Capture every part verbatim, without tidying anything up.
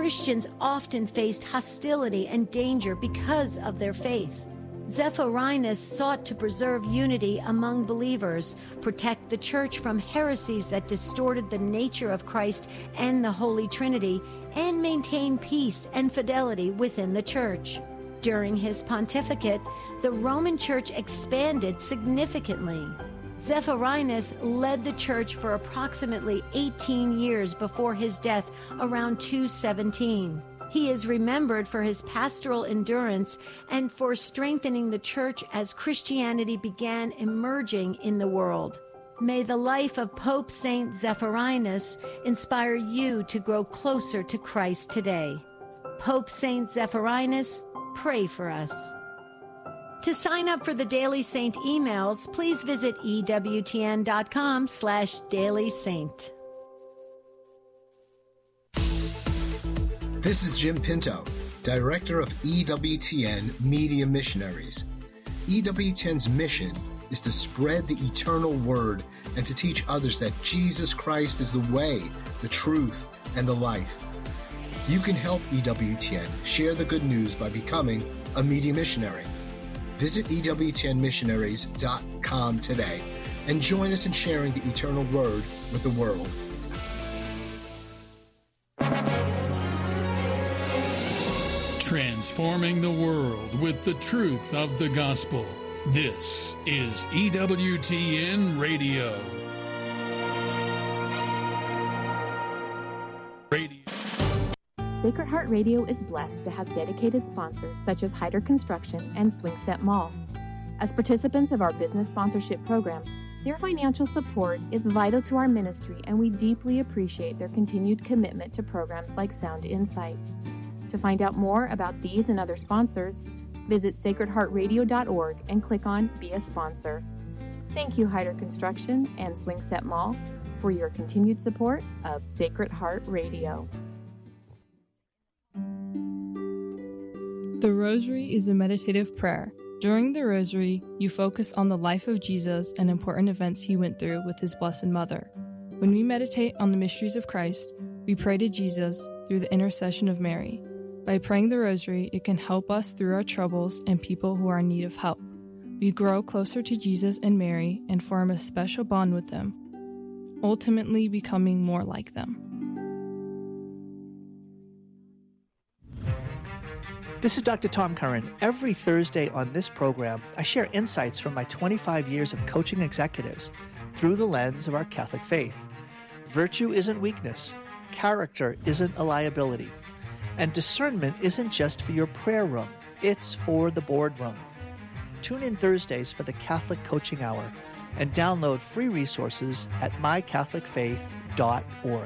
Christians often faced hostility and danger because of their faith. Zephyrinus sought to preserve unity among believers, protect the church from heresies that distorted the nature of Christ and the Holy Trinity, and maintain peace and fidelity within the church. During his pontificate, the Roman Church expanded significantly. Zephyrinus led the church for approximately eighteen years before his death around two seventeen. He is remembered for his pastoral endurance and for strengthening the church as Christianity began emerging in the world. May the life of Pope Saint Zephyrinus inspire you to grow closer to Christ today. Pope Saint Zephyrinus, pray for us. To sign up for the Daily Saint emails, please visit ewtn.com slash Daily Saint. This is Jim Pinto, Director of E W T N Media Missionaries. E W T N's mission is to spread the eternal word and to teach others that Jesus Christ is the way, the truth, and the life. You can help E W T N share the good news by becoming a media missionary. Visit E W T N missionaries dot com today and join us in sharing the eternal word with the world. Transforming the world with the truth of the gospel. This is E W T N Radio. Radio. Sacred Heart Radio is blessed to have dedicated sponsors such as Hyder Construction and Swingset Mall. As participants of our business sponsorship program, their financial support is vital to our ministry, and we deeply appreciate their continued commitment to programs like Sound Insight. To find out more about these and other sponsors, visit sacred heart radio dot org and click on Be a Sponsor. Thank you, Hyder Construction and Swingset Mall, for your continued support of Sacred Heart Radio. The Rosary is a meditative prayer. During the Rosary, you focus on the life of Jesus and important events he went through with his Blessed Mother. When we meditate on the mysteries of Christ, we pray to Jesus through the intercession of Mary. By praying the Rosary, it can help us through our troubles and people who are in need of help. We grow closer to Jesus and Mary and form a special bond with them, ultimately becoming more like them. This is Doctor Tom Curran. Every Thursday on this program, I share insights from my twenty-five years of coaching executives through the lens of our Catholic faith. Virtue isn't weakness. Character isn't a liability. And discernment isn't just for your prayer room, it's for the boardroom. Tune in Thursdays for the Catholic Coaching Hour and download free resources at my catholic faith dot org.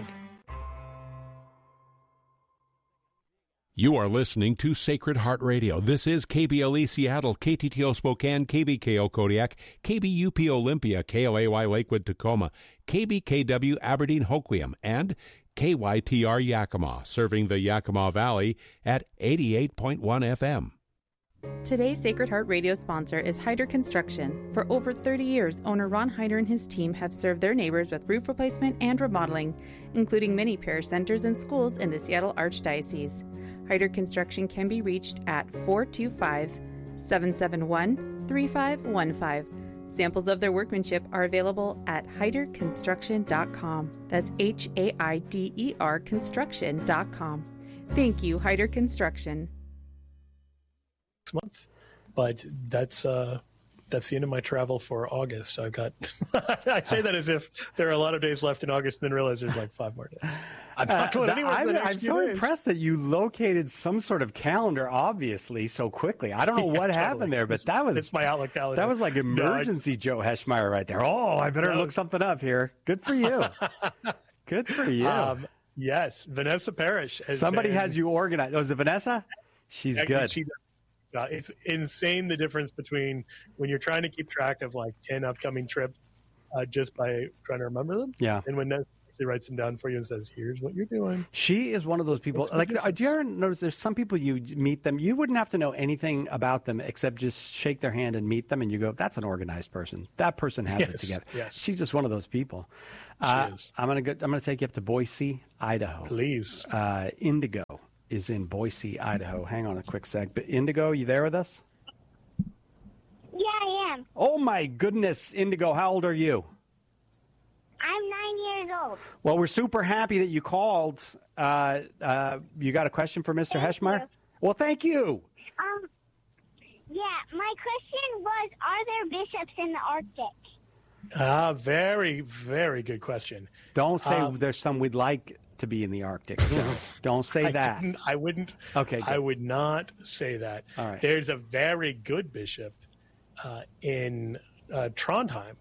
You are listening to Sacred Heart Radio. This is K B L E Seattle, K T T O Spokane, K B K O Kodiak, K B U P Olympia, K L A Y Lakewood Tacoma, K B K W Aberdeen Hoquiam, and K Y T R Yakima, serving the Yakima Valley at eighty-eight point one F M. Today's Sacred Heart Radio sponsor is Hyder Construction. For over thirty years, owner Ron Hyder and his team have served their neighbors with roof replacement and remodeling, including many parish centers and schools in the Seattle Archdiocese. Hyder Construction can be reached at four two five, seven seven one, three five one five. Samples of their workmanship are available at hyder construction dot com. That's H A I D E R construction dot com. Thank you, Hyder Construction. Next month, but that's uh, that's the end of my travel for August. I've got. I say that as if there are a lot of days left in August, and then realize there's like five more days. I'm not going uh, anywhere. I'm, for the next I'm few so days. impressed that you located some sort of calendar, obviously, so quickly. I don't know Yeah, what totally. happened there, but that was It's my Outlook calendar. That was like emergency no, I, Joe Heschmeyer right there. Oh, I better no. look something up here. Good for you. Good for you. Um, yes, Vanessa Parrish. Has Somebody been, has you organized. Oh, is it Vanessa? She's actually, good. She does. Uh, it's insane the difference between when you're trying to keep track of like ten upcoming trips uh, just by trying to remember them. Yeah. And when she writes them down for you and says, here's what you're doing. She is one of those people. Like, do you ever notice there's some people you meet them, you wouldn't have to know anything about them except just shake their hand and meet them, and you go, that's an organized person. That person has yes, it together. Yes. She's just one of those people. She Uh, is. I'm gonna go, I'm gonna take you up to Boise, Idaho. Please. Uh, Indigo is in Boise, Idaho. Hang on a quick sec. But Indigo, you there with us? Yeah, I am. Oh, my goodness, Indigo, how old are you? I'm nine years old. Well, we're super happy that you called. Uh, uh, you got a question for Mister Thank Heschmeyer? you. Well, thank you. Um, yeah, my question was, are there bishops in the Arctic? Ah, very, very good question. Don't say Um, there's some we'd like to be in the Arctic. Don't say I that. didn't- I wouldn't. Okay, I good. would not say that. All right. There's a very good bishop uh, in uh, Trondheim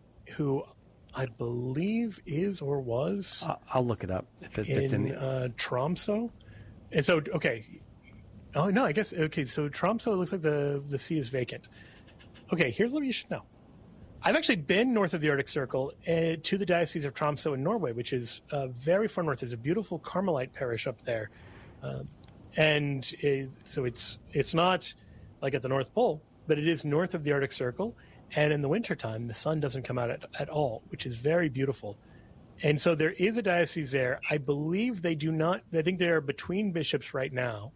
who I believe is or was I'll, I'll look it up if it, in, it's in the. uh, Tromsø. And so, okay. Oh, no, I guess, okay, so Tromsø, it looks like the, the sea is vacant. Okay, here's what you should know. I've actually been north of the Arctic Circle uh, to the Diocese of Tromsø in Norway, which is uh, very far north. There's a beautiful Carmelite parish up there. Uh, and it, so it's it's not like at the North Pole, but it is north of the Arctic Circle. And in the wintertime, the sun doesn't come out at, at all, which is very beautiful. And so there is a diocese there. I believe they do not, I think they are between bishops right now.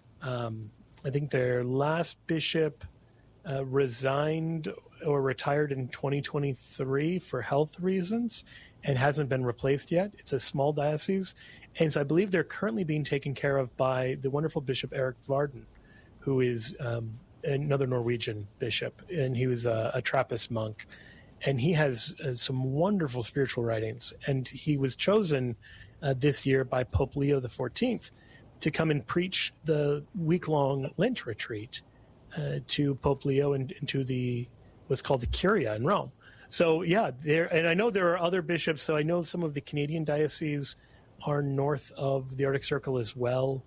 Um, I think their last bishop uh, resigned or retired in twenty twenty-three for health reasons and hasn't been replaced yet. It's a small diocese. And so I believe they're currently being taken care of by the wonderful Bishop Eric Varden, who is um, another Norwegian bishop, and he was a, a Trappist monk. And he has uh, some wonderful spiritual writings. And he was chosen uh, this year by Pope Leo the fourteenth to come and preach the week-long Lent retreat uh, to Pope Leo and, and to the what's called the Curia in Rome. So, yeah, there, and I know there are other bishops. So I know some of the Canadian dioceses are north of the Arctic Circle as well.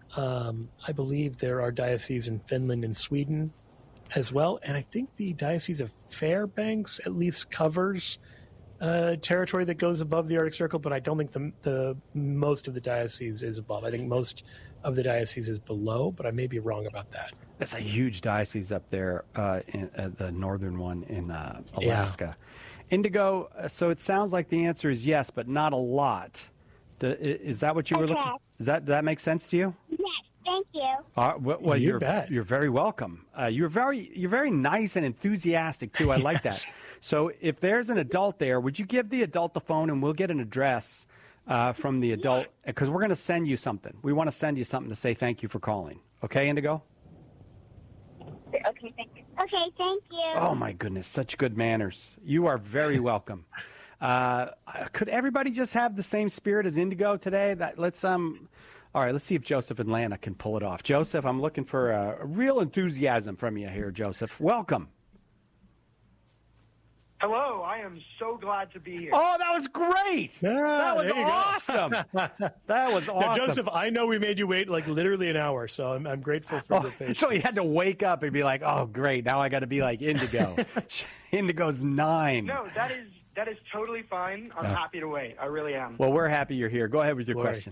Um, I believe there are dioceses in Finland and Sweden as well. And I think the Diocese of Fairbanks at least covers uh, territory that goes above the Arctic Circle, but I don't think the, the most of the diocese is above. I think most of the diocese is below, but I may be wrong about that. That's a huge diocese up there, uh, in uh, the northern one in uh, Alaska. Yeah. Indigo, uh, so it sounds like the answer is yes, but not a lot. The, is that what you were Okay. looking? Does that does that make sense to you? Yes, thank you. Uh, well, well, You you're bet. you're very welcome. Uh, you're very you're very nice and enthusiastic too. I like that. So if there's an adult there, would you give the adult the phone and we'll get an address uh, from the adult because we're going to send you something. We want to send you something to say thank you for calling. Okay, Indigo? Okay, thank you. Okay, thank you. Oh my goodness, such good manners. You are very welcome. Uh, could everybody just have the same spirit as Indigo today? That let's um. All right, let's see if Joseph in Atlanta can pull it off. Joseph, I'm looking for a, a real enthusiasm from you here, Joseph. Welcome. Hello, I am so glad to be here. Oh, that was great. Yeah, that was there you go. awesome. That was awesome. Now, Joseph, I know we made you wait like literally an hour, so I'm, I'm grateful for Oh, your patience. so he had to wake up and be like, oh, great, now I got to be like Indigo. Indigo's nine. No, that is that is totally fine. I'm Oh. happy to wait. I really am. Well, we're happy you're here. Go ahead with your Boy. question.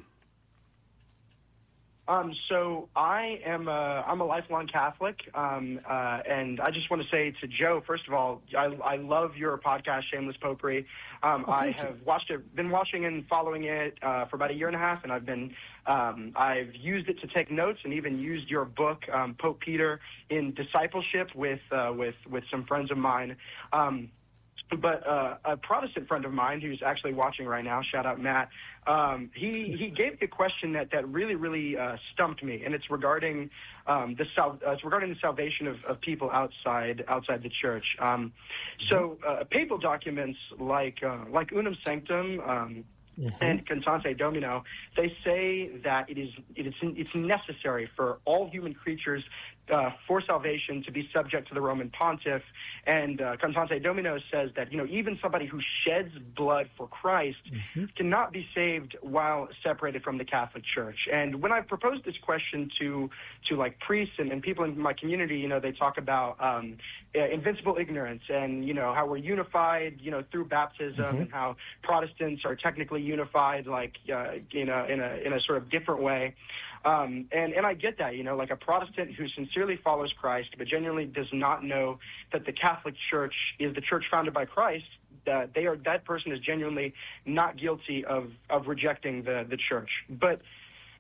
Um, so I am a, I'm a lifelong Catholic, um, uh, and I just want to say to Joe, first of all, I, I love your podcast, Shameless Popery. Um, Oh, I thank you. have watched it, been watching and following it uh, for about a year and a half, and I've been um, I've used it to take notes, and even used your book, um, Pope Peter, in discipleship with uh, with with some friends of mine. Um, But uh, a Protestant friend of mine who's actually watching right now, shout out Matt, um, he, he gave me a question that, that really, really uh, stumped me, and it's regarding um, the sal- uh, it's regarding the salvation of, of people outside outside the church. Um, so uh, papal documents like uh, like Unum Sanctum um, Mm-hmm. and Cantate Domino, they say that it is it is it's necessary for all human creatures uh, for salvation to be subject to the Roman Pontiff. And uh, Cantate Domino says that, you know, even somebody who sheds blood for Christ Mm-hmm. cannot be saved while separated from the Catholic Church. And when I proposed this question to to like priests and, and people in my community, you know, they talk about um, uh, invincible ignorance and, you know, how we're unified, you know, through baptism, Mm-hmm. and how Protestants are technically unified, like uh, in a in a in a sort of different way. Um, and, and I get that, you know, like a Protestant who sincerely follows Christ but genuinely does not know that the Catholic Church is the church founded by Christ, that they are that person is genuinely not guilty of, of rejecting the, the church. But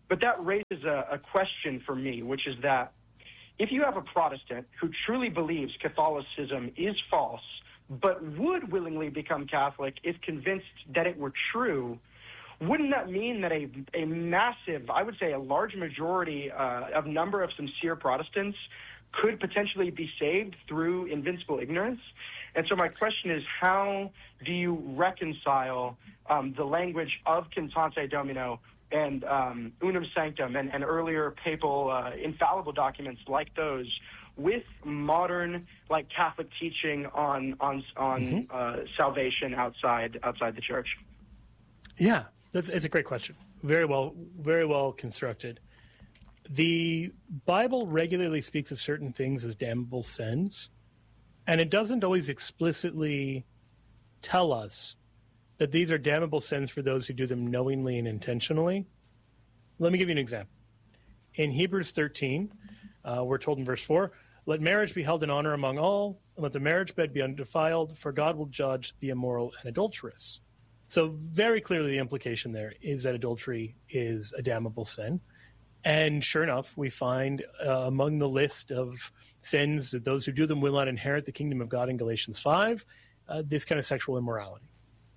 but that raises a, a question for me, which is that if you have a Protestant who truly believes Catholicism is false, but would willingly become Catholic if convinced that it were true, wouldn't that mean that a, a massive, I would say a large majority uh, of number of sincere Protestants could potentially be saved through invincible ignorance? And so my question is, how do you reconcile um, the language of Cantate Domino and um, Unum Sanctum and, and earlier papal uh, infallible documents like those with modern, like, Catholic teaching on on on mm-hmm. uh, salvation outside outside the church? Yeah, that's it's a great question. Very well, very well constructed. The Bible regularly speaks of certain things as damnable sins, and it doesn't always explicitly tell us that these are damnable sins for those who do them knowingly and intentionally. Let me give you an example. In Hebrews thirteen, uh, we're told in verse four, "Let marriage be held in honor among all, and let the marriage bed be undefiled, for God will judge the immoral and adulterous." So very clearly the implication there is that adultery is a damnable sin. And sure enough, we find uh, among the list of sins that those who do them will not inherit the kingdom of God in Galatians five, uh, this kind of sexual immorality.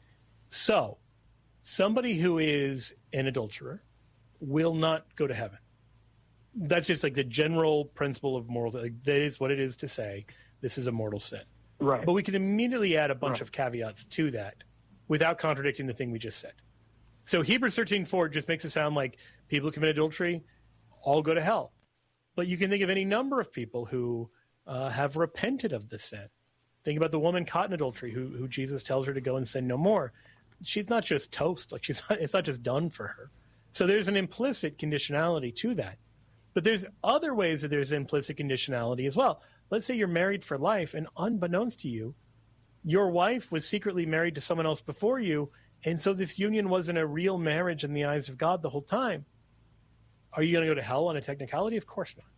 So somebody who is an adulterer will not go to heaven. That's just like the general principle of morals. Like, that is what it is to say this is a mortal sin. Right. But we can immediately add a bunch right. of caveats to that without contradicting the thing we just said. So Hebrews thirteen four just makes it sound like people who commit adultery all go to hell. But you can think of any number of people who uh, have repented of this sin. Think about the woman caught in adultery who, who Jesus tells her to go and sin no more. She's not just toast. Like she's not, it's not just done for her. So there's an implicit conditionality to that. But there's other ways that there's implicit conditionality as well. Let's say you're married for life, and unbeknownst to you, your wife was secretly married to someone else before you, and so this union wasn't a real marriage in the eyes of God the whole time. Are you going to go to hell on a technicality? Of course not.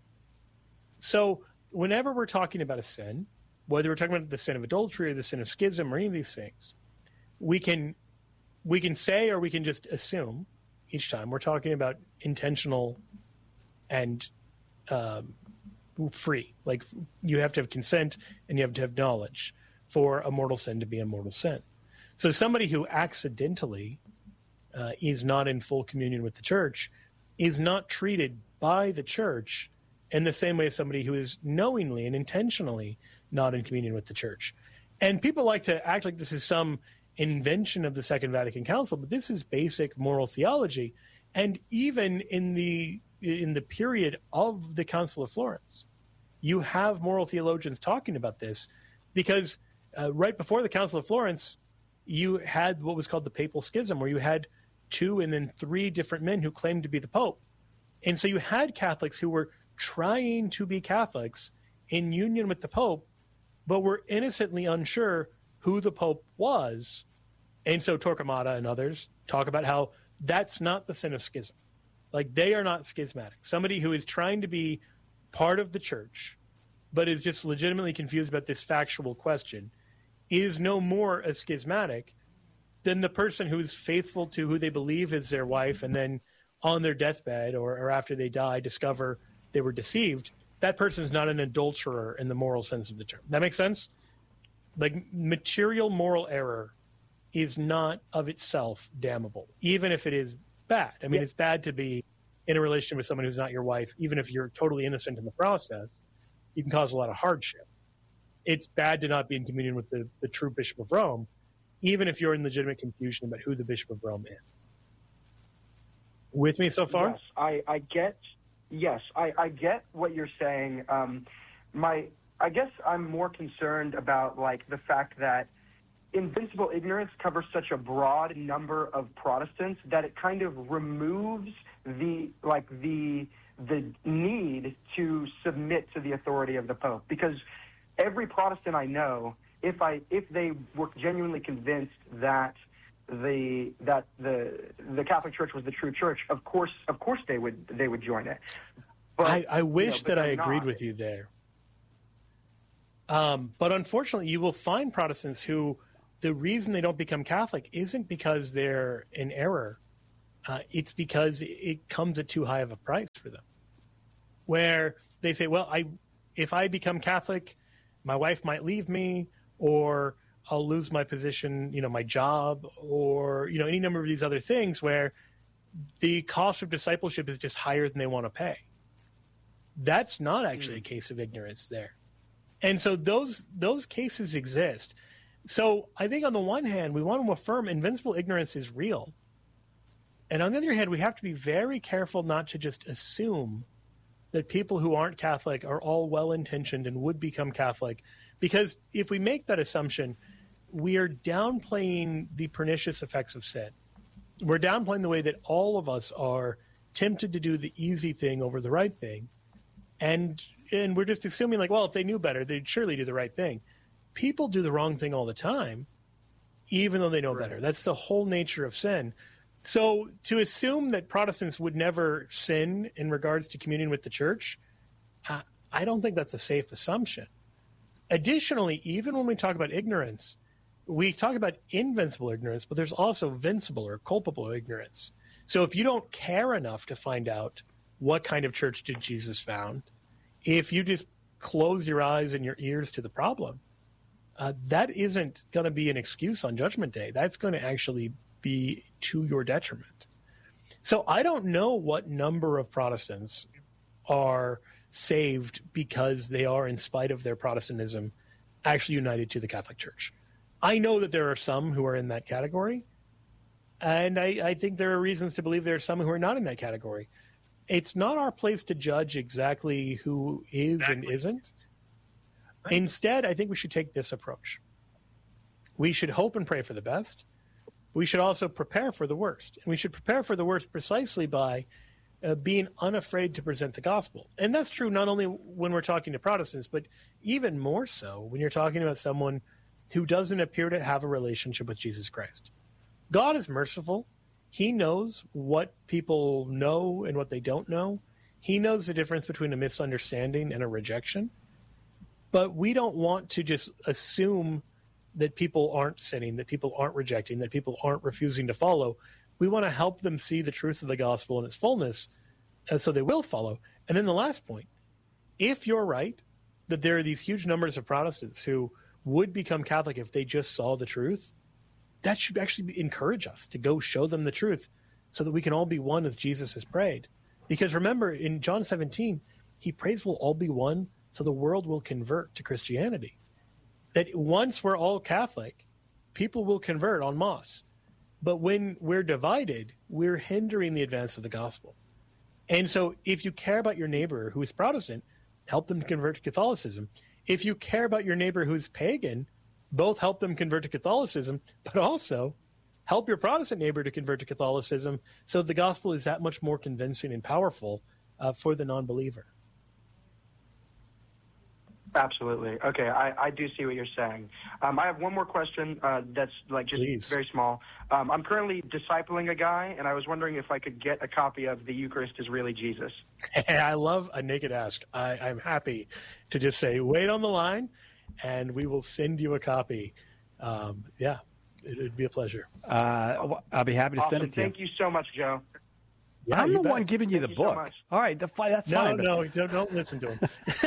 So whenever we're talking about a sin, whether we're talking about the sin of adultery or the sin of schism or any of these things, we can we can say or we can just assume each time we're talking about intentional and um, free. Like you have to have consent and you have to have knowledge for a mortal sin to be a mortal sin. So somebody who accidentally uh, is not in full communion with the church is not treated by the church in the same way as somebody who is knowingly and intentionally not in communion with the church. And people like to act like this is some invention of the Second Vatican Council, but this is basic moral theology. And even in the in the period of the Council of Florence, you have moral theologians talking about this because uh, right before the Council of Florence, you had what was called the Papal Schism, where you had two and then three different men who claimed to be the Pope. And so you had Catholics who were trying to be Catholics in union with the Pope, but were innocently unsure who the Pope was. And so Torquemada and others talk about how that's not the sin of schism. Like they are not schismatic. Somebody who is trying to be part of the church, but is just legitimately confused about this factual question, is no more a schismatic than the person who is faithful to who they believe is their wife and then on their deathbed or, or after they die discover they were deceived. That person is not an adulterer in the moral sense of the term. That makes sense? Like material moral error is not of itself damnable, even if it is bad. I mean, yeah. It's bad to be in a relationship with someone who's not your wife, even if you're totally innocent in the process. You can cause a lot of hardship. It's bad to not be in communion with the, the true Bishop of Rome, even if you're in legitimate confusion about who the Bishop of Rome is. With me so far? Yes, I, I get. Yes, I, I get what you're saying. Um, my, I guess I'm more concerned about like the fact that invincible ignorance covers such a broad number of Protestants that it kind of removes the like the the need to submit to the authority of the Pope, because every Protestant I know, if I if they were genuinely convinced that the that the the Catholic Church was the true church, of course of course they would they would join it. But, I, I wish you know, that I not. agreed with you there. Um, but unfortunately, you will find Protestants who the reason they don't become Catholic isn't because they're in error. uh, it's because it comes at too high of a price for them. Where they say, well, I, if I become Catholic, my wife might leave me, or I'll lose my position, you know, my job, or, you know, any number of these other things where the cost of discipleship is just higher than they want to pay. That's not actually mm. a case of ignorance there. And so those those cases exist. So I think on the one hand, we want to affirm invincible ignorance is real. And on the other hand, we have to be very careful not to just assume that people who aren't Catholic are all well-intentioned and would become Catholic. Because if we make that assumption, we are downplaying the pernicious effects of sin. We're downplaying the way that all of us are tempted to do the easy thing over the right thing. And and we're just assuming, like, well, if they knew better, they'd surely do the right thing. People do the wrong thing all the time, even though they know right. better. That's the whole nature of sin. So to assume that Protestants would never sin in regards to communion with the church, uh, I don't think that's a safe assumption. Additionally, even when we talk about ignorance, we talk about invincible ignorance, but there's also vincible or culpable ignorance. So if you don't care enough to find out what kind of church did Jesus found, if you just close your eyes and your ears to the problem, uh, that isn't going to be an excuse on Judgment Day. That's going to actually be to your detriment. So I don't know what number of Protestants are saved because they are, in spite of their Protestantism, actually united to the Catholic Church. I know that there are some who are in that category, and I, I think there are reasons to believe there are some who are not in that category. It's not our place to judge exactly who is exactly. and isn't. Right. Instead, I think we should take this approach. We should hope and pray for the best. We should also prepare for the worst. And we should prepare for the worst precisely by uh, being unafraid to present the gospel. And that's true not only when we're talking to Protestants, but even more so when you're talking about someone who doesn't appear to have a relationship with Jesus Christ. God is merciful. He knows what people know and what they don't know. He knows the difference between a misunderstanding and a rejection. But we don't want to just assume that people aren't sinning, that people aren't rejecting, that people aren't refusing to follow. We want to help them see the truth of the gospel in its fullness, uh, so they will follow. And then the last point, if you're right, that there are these huge numbers of Protestants who would become Catholic if they just saw the truth, that should actually encourage us to go show them the truth so that we can all be one as Jesus has prayed. Because remember, in John seventeen, he prays we'll all be one so the world will convert to Christianity. That once we're all Catholic, people will convert en masse. But when we're divided, we're hindering the advance of the gospel. And so if you care about your neighbor who is Protestant, help them convert to Catholicism. If you care about your neighbor who's pagan, both help them convert to Catholicism, but also help your Protestant neighbor to convert to Catholicism so the gospel is that much more convincing and powerful uh, for the non-believer. Absolutely. Okay, I, I do see what you're saying. Um, I have one more question uh, that's like just Please. very small. Um, I'm currently discipling a guy, and I was wondering if I could get a copy of The Eucharist is Really Jesus. I love a naked ask. I, I'm happy to just say, wait on the line, and we will send you a copy. Um, yeah, it would be a pleasure. Uh, I'll be happy to awesome. send it to Thank you. Thank you so much, Joe. Yeah, I'm the bet. one giving you Thank the you book. So much. All right, the, that's no, fine. No, no, don't, don't listen to him.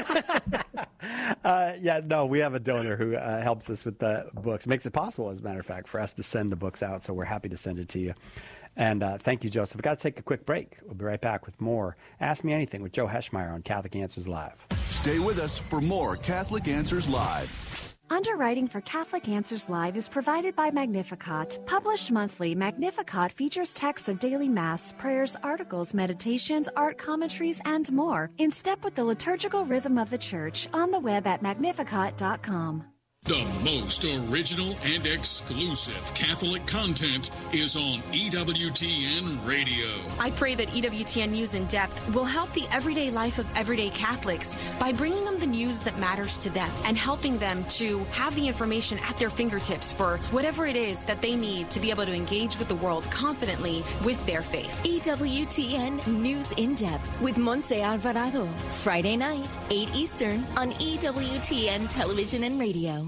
uh, yeah, no, we have a donor who uh, helps us with the books. Makes it possible, as a matter of fact, for us to send the books out, so we're happy to send it to you. And uh, thank you, Joseph. We've got to take a quick break. We'll be right back with more Ask Me Anything with Joe Heschmeyer on Catholic Answers Live. Stay with us for more Catholic Answers Live. Underwriting for Catholic Answers Live is provided by Magnificat. Published monthly, Magnificat features texts of daily Mass, prayers, articles, meditations, art commentaries, and more, in step with the liturgical rhythm of the Church, on the web at magnificat dot com. The most original and exclusive Catholic content is on E W T N Radio. I pray that E W T N News in Depth will help the everyday life of everyday Catholics by bringing them the news that matters to them and helping them to have the information at their fingertips for whatever it is that they need to be able to engage with the world confidently with their faith. E W T N News in Depth with Montse Alvarado. Friday night, eight Eastern on E W T N Television and Radio.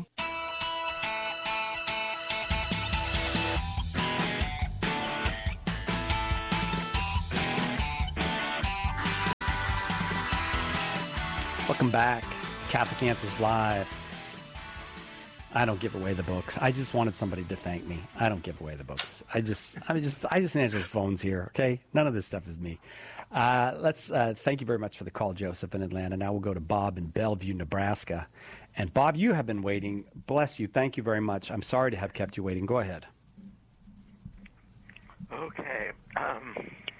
Welcome back. Catholic Answers Live. I don't give away the books. I just wanted somebody to thank me. I don't give away the books. I just, I just, I just answer the phones here. Okay, none of this stuff is me. Uh, let's uh, thank you very much for the call, Joseph in Atlanta. Now we'll go to Bob in Bellevue, Nebraska. And Bob, you have been waiting. Bless you. Thank you very much. I'm sorry to have kept you waiting. Go ahead. Okay. Um,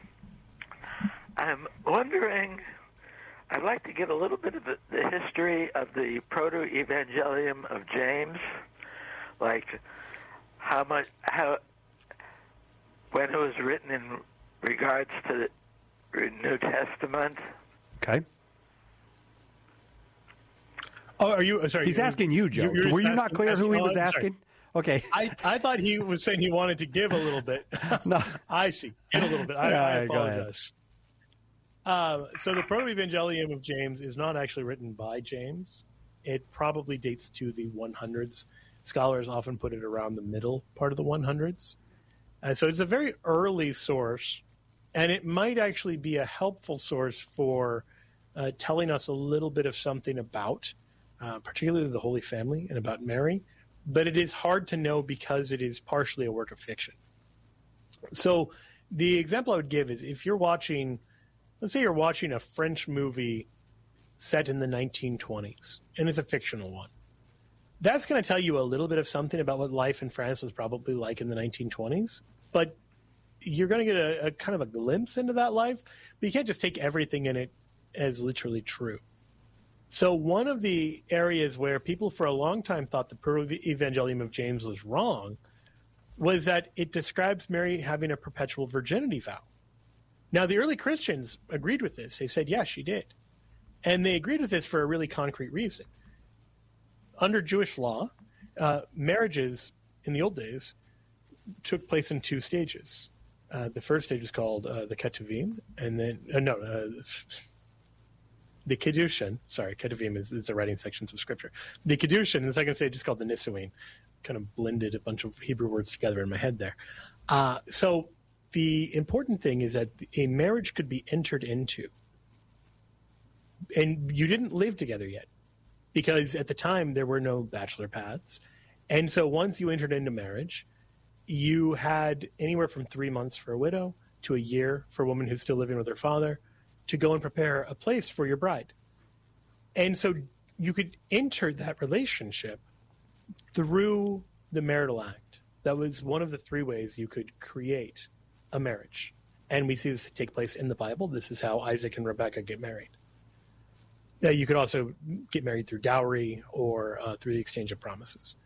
I'm wondering. I'd like to get a little bit of the, the history of the Proto-Evangelium of James, like how much, how, when it was written in regards to the New Testament. Okay. Oh, are you sorry? He's asking you, Joe. You're, you're Were you asking, not clear asking, who he oh, was I'm asking? Sorry. Okay. I, I thought he was saying he wanted to give a little bit. No. I see. Get a little bit. I, Yeah, I go ahead. apologize. Uh, so the Proto-Evangelium of James is not actually written by James. It probably dates to the hundreds. Scholars often put it around the middle part of the hundreds. And so it's a very early source, and it might actually be a helpful source for uh, telling us a little bit of something about, uh, particularly the Holy Family and about Mary. But it is hard to know because it is partially a work of fiction. So the example I would give is if you're watching... Let's say you're watching a French movie set in the nineteen twenties, and it's a fictional one. That's going to tell you a little bit of something about what life in France was probably like in the nineteen twenties, but you're going to get a, a kind of a glimpse into that life, but you can't just take everything in it as literally true. So one of the areas where people for a long time thought the Proto-Evangelium of James was wrong was that it describes Mary having a perpetual virginity vow. Now, the early Christians agreed with this. They said, yes, she did. And they agreed with this for a really concrete reason. Under Jewish law, uh, marriages in the old days took place in two stages. Uh, the first stage was called uh, the Ketuvim, and then, uh, no, uh, the Kiddushin. Sorry, Ketuvim is, is the writing sections of Scripture. The Kiddushin, and the second stage is called the Nisuin. Kind of blended a bunch of Hebrew words together in my head there. Uh, so, the important thing is that a marriage could be entered into, and you didn't live together yet, because at the time there were no bachelor pads. And so once you entered into marriage, you had anywhere from three months for a widow to a year for a woman who's still living with her father to go and prepare a place for your bride. And so you could enter that relationship through the marital act. That was one of the three ways you could create a marriage. And we see this take place in the Bible. This is how Isaac and Rebekah get married. Now, you could also get married through dowry or uh, through the exchange of promises.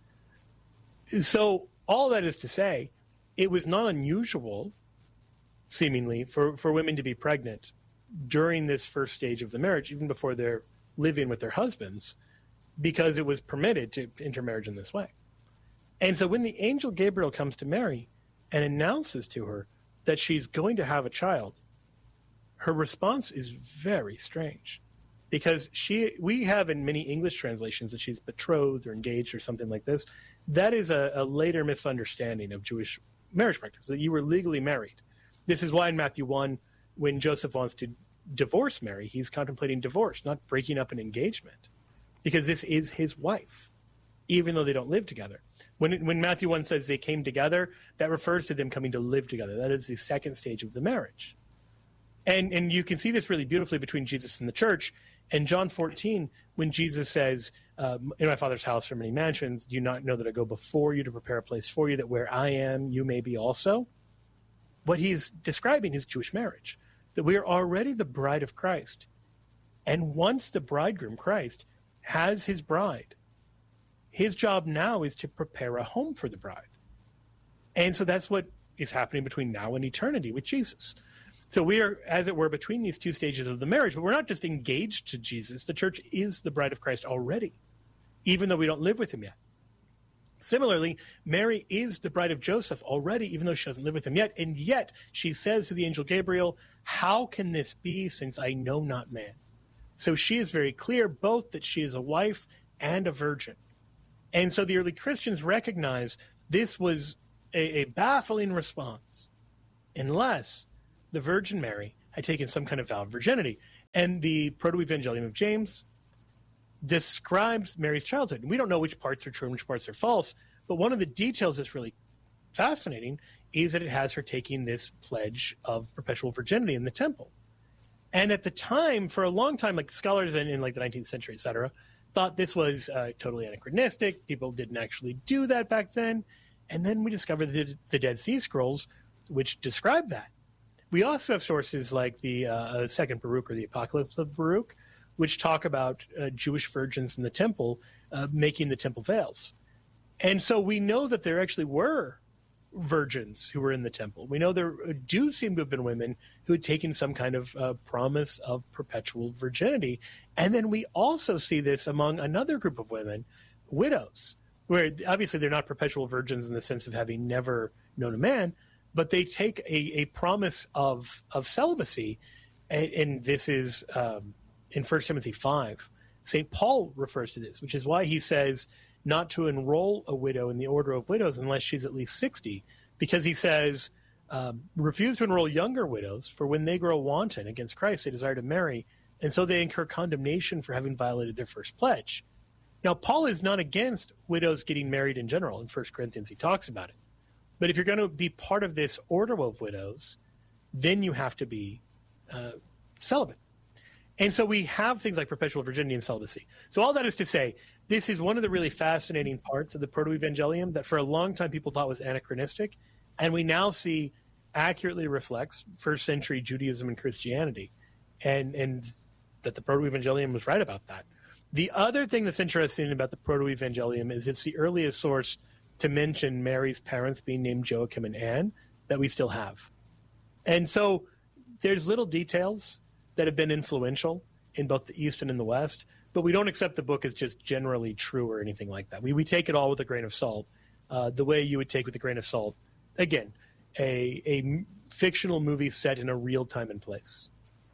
So all that is to say, it was not unusual, seemingly, for, for women to be pregnant during this first stage of the marriage, even before they're living with their husbands, because it was permitted to intermarriage in this way. And so when the angel Gabriel comes to Mary and announces to her that she's going to have a child, her response is very strange, because she we have in many English translations that she's betrothed or engaged or something like this. That is a, a later misunderstanding of Jewish marriage practice, that you were legally married. This is why in Matthew one, when Joseph wants to divorce Mary, he's contemplating divorce, not breaking up an engagement, because this is his wife, even though they don't live together. When, when Matthew one says they came together, that refers to them coming to live together. That is the second stage of the marriage. And, and you can see this really beautifully between Jesus and the church. In John fourteen, when Jesus says, um, in my Father's house are many mansions, do you not know that I go before you to prepare a place for you, that where I am, you may be also? What he's describing is Jewish marriage, that we are already the bride of Christ. And once the bridegroom, Christ, has his bride, his job now is to prepare a home for the bride. And so that's what is happening between now and eternity with Jesus. So we are, as it were, between these two stages of the marriage, but we're not just engaged to Jesus. The church is the bride of Christ already, even though we don't live with him yet. Similarly, Mary is the bride of Joseph already, even though she doesn't live with him yet. And yet she says to the angel Gabriel, how can this be since I know not man? So she is very clear both that she is a wife and a virgin. And so the early Christians recognized this was a, a baffling response, unless the Virgin Mary had taken some kind of vow of virginity. And the Proto-Evangelium of James describes Mary's childhood. And we don't know which parts are true and which parts are false, but one of the details that's really fascinating is that it has her taking this pledge of perpetual virginity in the temple. And at the time, for a long time, like scholars in, in like the nineteenth century, et cetera, thought this was uh, totally anachronistic. People didn't actually do that back then. And then we discovered the, the Dead Sea Scrolls, which describe that. We also have sources like the uh, Second Baruch or the Apocalypse of Baruch, which talk about uh, Jewish virgins in the temple uh, making the temple veils. And so we know that there actually were virgins who were in the temple. We know there do seem to have been women who had taken some kind of uh, promise of perpetual virginity. And then we also see this among another group of women, widows, where obviously they're not perpetual virgins in the sense of having never known a man, but they take a, a promise of of celibacy. And, and this is um, in First Timothy five. Saint Paul refers to this, which is why he says not to enroll a widow in the order of widows unless she's at least sixty, because he says, um, refuse to enroll younger widows, for when they grow wanton against Christ, they desire to marry, and so they incur condemnation for having violated their first pledge. Now, Paul is not against widows getting married in general. In First Corinthians, he talks about it. But if you're going to be part of this order of widows, then you have to be uh, celibate. And so we have things like perpetual virginity and celibacy. So all that is to say, this is one of the really fascinating parts of the Proto-Evangelium that for a long time people thought was anachronistic, and we now see accurately reflects first century Judaism and Christianity, and, and that the Proto-Evangelium was right about that. The other thing that's interesting about the Proto-Evangelium is it's the earliest source to mention Mary's parents being named Joachim and Anne that we still have. And so there's little details that have been influential in both the East and in the West, but we don't accept the book as just generally true or anything like that. We we take it all with a grain of salt, uh, the way you would take with a grain of salt, again, a, a fictional movie set in a real time and place.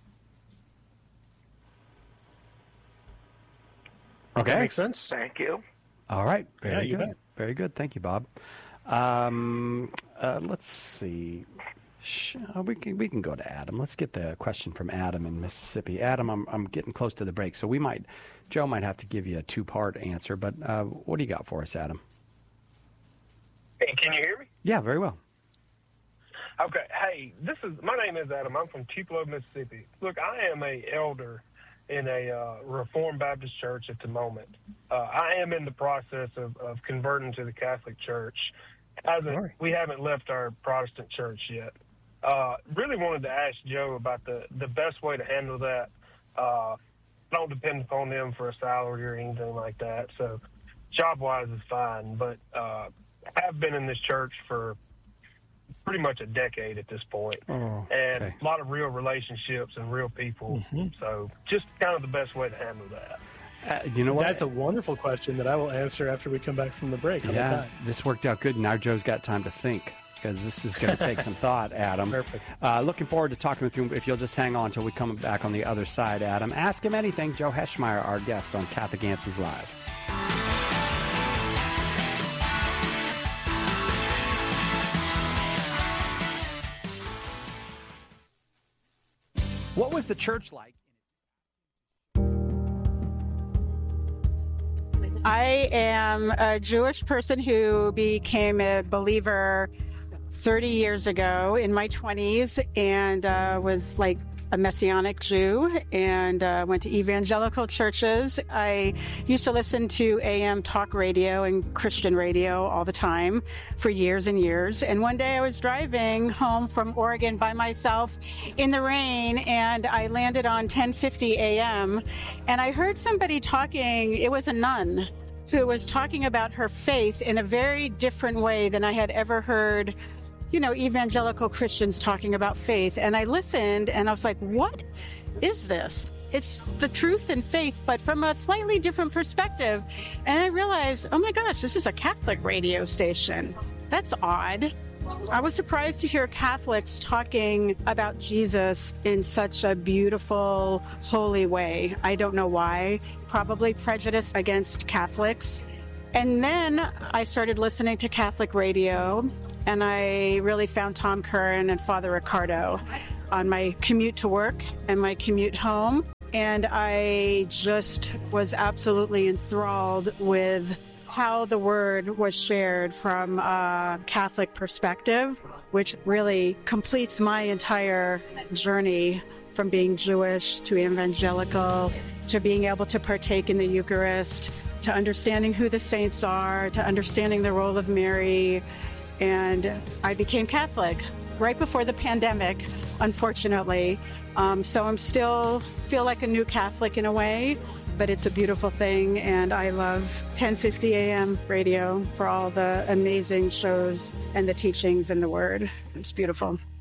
Okay. That makes sense? Thank you. All right. Very Yeah, you good. bet. Very good. Thank you, Bob. Um, uh, let's see. Sh- uh, we can we can go to Adam. Let's get the question from Adam in Mississippi. Adam, I'm I'm getting close to the break, so we might Joe might have to give you a two part answer. But uh, what do you got for us, Adam? Hey, can you hear me? Yeah, very well. Okay. Hey, this is my name is Adam. I'm from Tupelo, Mississippi. Look, I am a elder in a uh, Reformed Baptist church at the moment. Uh, I am in the process of, of converting to the Catholic Church. Hasn't, we haven't left our Protestant church yet. Uh, really wanted to ask Joe about the, the best way to handle that. Uh, I don't depend upon them for a salary or anything like that, so job-wise is fine. But uh, I've been in this church for pretty much a decade at this point, oh, and okay. a lot of real relationships and real people. Mm-hmm. So just kind of the best way to handle that. Uh, you know what? That's a wonderful question that I will answer after we come back from the break. How about Yeah, that? this worked out good. Now Joe's got time to think, because this is going to take some thought, Adam. Perfect. Uh, looking forward to talking with you. If you'll just hang on until we come back on the other side, Adam. Ask him anything. Joe Heschmeyer, our guest on Catholic Answers Live. What was the church like? I am a Jewish person who became a believer thirty years ago in my twenties, and uh, was like a Messianic Jew, and uh, went to evangelical churches. I used to listen to A M talk radio and Christian radio all the time for years and years. And one day I was driving home from Oregon by myself in the rain, and I landed on ten fifty A M, and I heard somebody talking. It was a nun who was talking about her faith in a very different way than I had ever heard, you know, evangelical Christians talking about faith. And I listened, and I was like, what is this? It's the truth and faith, but from a slightly different perspective. And I realized, oh my gosh, this is a Catholic radio station. That's odd. I was surprised to hear Catholics talking about Jesus in such a beautiful, holy way. I don't know why. Probably prejudice against Catholics. And then I started listening to Catholic radio, and I really found Tom Curran and Father Ricardo on my commute to work and my commute home. and I just was absolutely enthralled with how the word was shared from a Catholic perspective, which really completes my entire journey from being Jewish to evangelical, to being able to partake in the Eucharist, to understanding who the saints are, to understanding the role of Mary. And I became Catholic right before the pandemic, unfortunately. Um, so I'm still feel like a new Catholic in a way, but it's a beautiful thing. And I love ten fifty A M radio for all the amazing shows and the teachings and the word. It's beautiful.